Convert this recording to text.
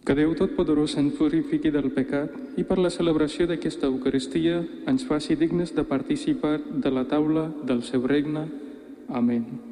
Que Déu Totpoderós ens purifiqui del pecat i per la celebració d'aquesta Eucaristia ens faci dignes de participar de la taula del seu regne. Amén.